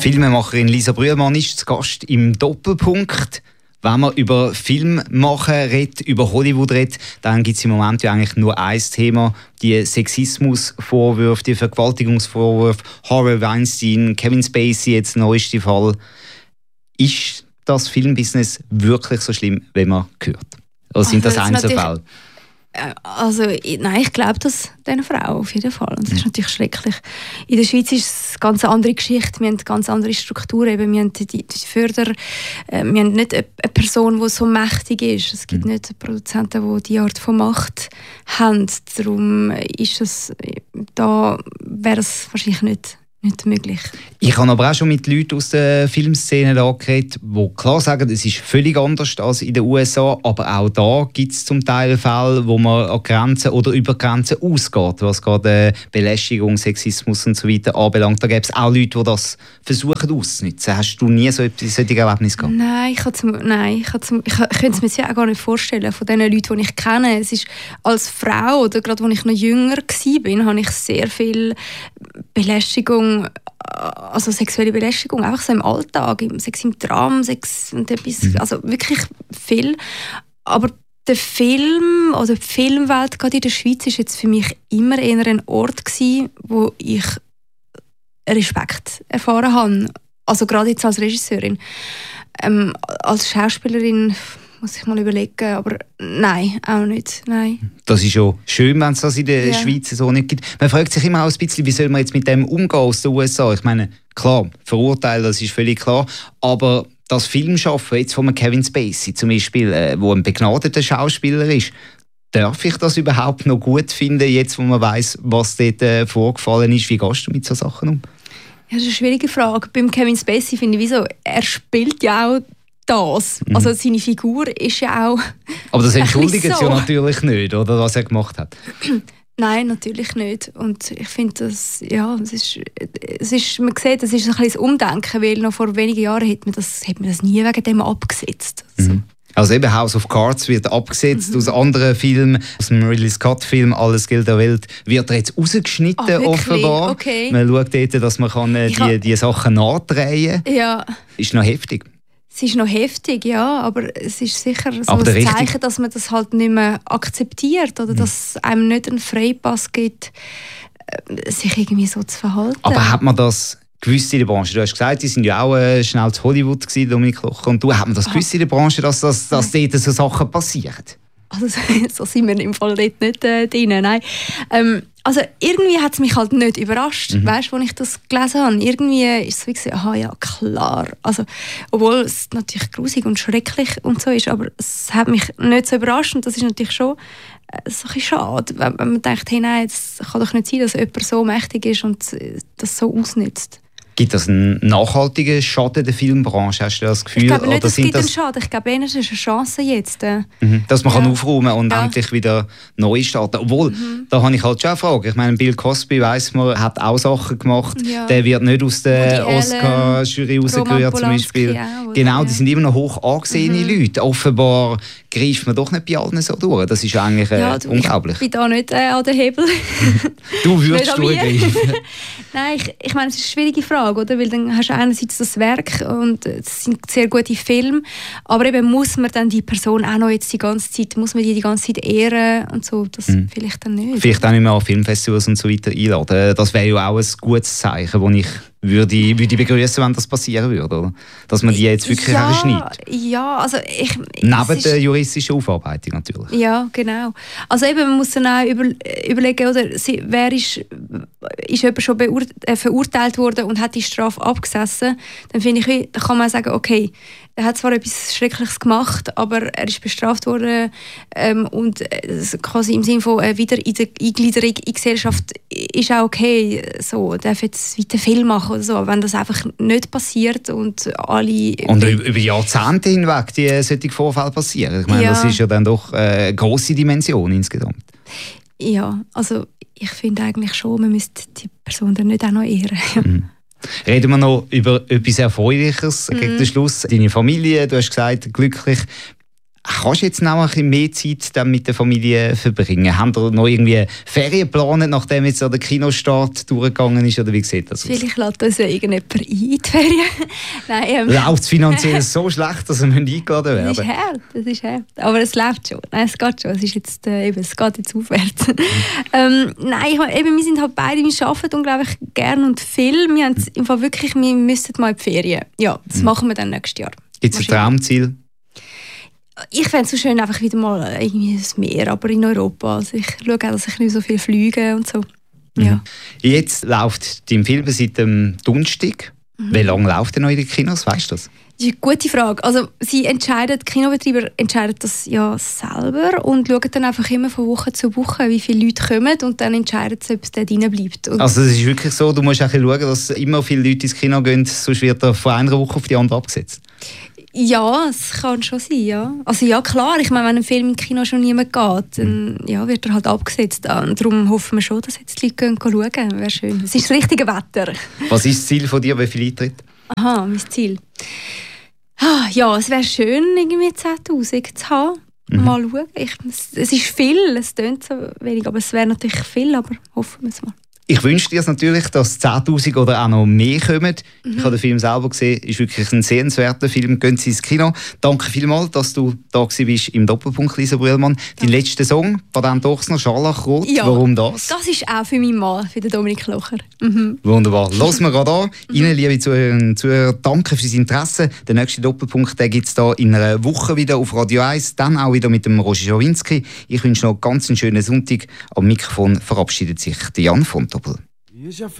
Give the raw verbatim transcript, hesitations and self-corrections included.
Filmemacherin Lisa Brühlmann ist zu Gast im Doppelpunkt. Wenn man über Film machen redet, über Hollywood redet, dann gibt es im Moment ja eigentlich nur ein Thema, die Sexismusvorwürfe, die Vergewaltigungsvorwürfe, Harvey Weinstein, Kevin Spacey, jetzt der neueste Fall. Ist das Filmbusiness wirklich so schlimm, wie man hört? Oder sind also, das Einzelfälle? Also, nein, ich glaube das dieser Frau auf jeden Fall. Und das ist natürlich schrecklich. In der Schweiz ist es eine ganz andere Geschichte. Wir haben ganz andere Strukturen. Eben, wir haben die, die Förder, äh, wir haben nicht eine, eine Person, die so mächtig ist. Es gibt mhm. nicht Produzenten, die diese Art von Macht haben. Darum ist es, da wäre es wahrscheinlich nicht, nicht möglich. Ich habe aber auch schon mit Leuten aus der Filmszene da geredet, die klar sagen, es ist völlig anders als in den U S A, aber auch da gibt es zum Teil Fälle, wo man an Grenzen oder über Grenzen ausgeht, was gerade Belästigung, Sexismus und so weiter anbelangt. Da gibt es auch Leute, die das versuchen auszunutzen. Hast du nie so etwas, solche Erlebnisse gehabt? Nein, ich, zum, nein ich, zum, ich, ich könnte es mir jetzt auch gar nicht vorstellen, von den Leuten, die ich kenne. Es ist als Frau, oder gerade als ich noch jünger war, habe ich sehr viel Belästigung, also sexuelle Belästigung, einfach so im Alltag, Sex im Tram, Sex und etwas, mhm. also wirklich viel. Aber der Film oder die Filmwelt gerade in der Schweiz ist jetzt für mich immer eher ein Ort gewesen, wo ich Respekt erfahren habe. Also gerade jetzt als Regisseurin. Ähm, als Schauspielerin muss ich mal überlegen, aber nein, auch nicht. Nein. Das ist ja schön, wenn es das in der ja. Schweiz so nicht gibt. Man fragt sich immer auch ein bisschen, wie soll man jetzt mit dem umgehen aus den U S A? Ich meine, klar, verurteilen, das ist völlig klar, aber das Filmschaffen jetzt von Kevin Spacey zum Beispiel, äh, wo ein begnadeter Schauspieler ist, darf ich das überhaupt noch gut finden, jetzt wo man weiss, was dort äh, vorgefallen ist? Wie gehst du mit solchen Sachen um? Ja, das ist eine schwierige Frage. Beim Kevin Spacey finde ich, wieso, er spielt ja auch das. Mhm. Also seine Figur ist ja auch... Aber das entschuldigt es so. ja natürlich nicht, oder, was er gemacht hat. Nein, natürlich nicht. Und ich finde, das, ja, es ist, es ist, man sieht, das ist ein bisschen das Umdenken, weil noch vor wenigen Jahren hat man das, hat man das nie wegen dem abgesetzt. Also. Mhm. Also eben House of Cards wird abgesetzt mhm. aus anderen Filmen, aus dem Ridley Scott-Film «Alles Geld der Welt» wird er jetzt rausgeschnitten, ah, offenbar. Okay. Man schaut dort, dass man kann, äh, die, die Sachen nachdrehen kann. Ja. Ist noch heftig. Es ist noch heftig, ja, aber es ist sicher so aber ein Zeichen, dass man das halt nicht mehr akzeptiert oder mhm. dass es einem nicht einen Freipass gibt, sich irgendwie so zu verhalten. Aber hat man das gewusst in der Branche? Du hast gesagt, die sind ja auch äh, schnell zu Hollywood gewesen, Dominik Locher und du. Hat man das gewusst in der Branche, dass, dass, dass dort so Sachen passieren? Also so sind wir im Fall dort nicht äh, drin, nein. Ähm, also irgendwie hat es mich halt nicht überrascht, mhm. weißt, als ich das gelesen habe. Irgendwie ist es wie gesagt, aha, ja, klar. Also, obwohl es natürlich grusig und schrecklich und so ist, aber es hat mich nicht so überrascht und das ist natürlich schon äh, so ein bisschen schade, wenn, wenn man denkt, hey, nein, es kann doch nicht sein, dass jemand so mächtig ist und das so ausnutzt. Gibt das einen nachhaltigen Schaden der Filmbranche? Hast du das Gefühl? Ich glaube nicht, oder es gibt das... einen Schaden. Ich glaube, es ist eine Chance jetzt. Mhm. Dass man ja. kann aufräumen und ja. endlich wieder neu starten. Obwohl, mhm. da habe ich halt schon eine Frage. Ich meine, Bill Cosby, weiss man, hat auch Sachen gemacht. Ja. Der wird nicht aus der Oscar-Jury rausgerührt zum Beispiel. Auch, genau, die sind immer noch hoch angesehene mhm. Leute. Offenbar greift man doch nicht bei allen so durch. Das ist eigentlich äh, ja, du, unglaublich. Ich bin da nicht äh, an den Hebel. Du würdest durchgreifen. Nein, ich, ich meine, es ist eine schwierige Frage. Oder? Weil dann hast du einerseits das Werk und es sind sehr gute Filme, aber eben muss man dann die Person auch noch jetzt die ganze Zeit, muss man die die ganze Zeit ehren und so, das mhm. vielleicht dann nicht. Vielleicht auch nicht mehr an Filmfestivals und so weiter einladen. Das wäre ja auch ein gutes Zeichen, das ich würde, würde begrüßen, wenn das passieren würde, oder? Dass man die jetzt wirklich ja, herschneidet. Ja, also ich... Neben der juristischen Aufarbeitung natürlich. Ja, genau. Also eben, man muss dann auch über, überlegen, oder, wer ist, ist jemand schon beur, äh, verurteilt worden und hat die Strafe abgesessen, dann finde ich, da kann man sagen, okay, er hat zwar etwas Schreckliches gemacht, aber er ist bestraft worden ähm, und äh, quasi im Sinne von äh, wieder in der Eingliederung in die Gesellschaft ist auch okay, so, er darf jetzt weiter Film machen oder so, wenn das einfach nicht passiert und alle... Und über Jahrzehnte hinweg die solche Vorfälle passieren. Ich meine, ja. das ist ja dann doch eine grosse Dimension insgesamt. Ja, also ich finde eigentlich schon, man müsste die Person dann nicht auch noch ehren. Mhm. Reden wir noch über etwas Erfreuliches mm. gegen den Schluss. Deine Familie, du hast gesagt, glücklich. Kannst du jetzt noch ein bisschen mehr Zeit dann mit der Familie verbringen? Haben ihr noch irgendwie Ferien geplant, nachdem jetzt der Kinostart durchgegangen ist? Oder wie sieht das aus? Vielleicht lässt uns ja irgendjemand ein in die Ferien. Nein, ähm. Läuft es finanziell so schlecht, dass wir eingeladen werden? Das ist hart, das ist hart. Aber es läuft schon. Nein, es geht schon. Es, ist jetzt, äh, eben, es geht jetzt aufwärts. ähm, nein, ich, eben, wir sind halt beide, wir arbeiten unglaublich gern und viel. Wir haben im Fall wirklich, wir müssen mal in die Ferien. Ja, das mhm. machen wir dann nächstes Jahr. Gibt es ein Traumziel? Ich fände es so schön, einfach wieder mal irgendwie das Meer, aber in Europa. Also ich schaue auch, dass ich nicht so viel fliege und so. Ja. Mhm. Jetzt läuft dein Film seit dem Donnerstag. Mhm. Wie lange läuft er noch in den Kinos, weißt du das? Das ist eine gute Frage. Also sie entscheiden, die Kinobetreiber entscheiden das ja selber und schauen dann einfach immer von Woche zu Woche, wie viele Leute kommen und dann entscheiden sie, ob es dort drin bleibt. Und also es ist wirklich so, du musst auch schauen, dass immer viele Leute ins Kino gehen, sonst wird er von einer Woche auf die andere abgesetzt. Ja, es kann schon sein, ja. Also ja, klar, ich meine, wenn ein Film im Kino schon niemand geht, dann ja, wird er halt abgesetzt. Und darum hoffen wir schon, dass jetzt die Leute schauen gehen. Wäre schön. Es ist das richtige Wetter. Was ist das Ziel von dir, wie viele Eintritte? Aha, mein Ziel. Ah, ja, es wäre schön, irgendwie zehntausend zu haben. Mhm. Mal schauen. Ich, es, es ist viel, es tönt so wenig, aber es wäre natürlich viel, aber hoffen wir es mal. Ich wünsche dir natürlich, dass zehntausend oder auch noch mehr kommen. Mhm. Ich habe den Film selber gesehen, ist wirklich ein sehenswerter Film. Gehen Sie ins Kino. Danke vielmals, dass du da bist im Doppelpunkt, Lisa Brühlmann. Dein letzter Song, Patent Ochsner, Scharlachrot. Ja, warum das? Das ist auch für meinen Mann, für den Dominik Locher. Mhm. Wunderbar. Lassen wir gerade an. Mhm. Ihnen, liebe Zuhörerinnen und Zuhörer, danke für das Interesse. Den nächsten Doppelpunkt gibt es in einer Woche wieder auf Radio eins, dann auch wieder mit dem Roger Schawinski. Ich wünsche noch ganz einen schönen Sonntag. Am Mikrofon verabschiedet sich Jan von Doppel.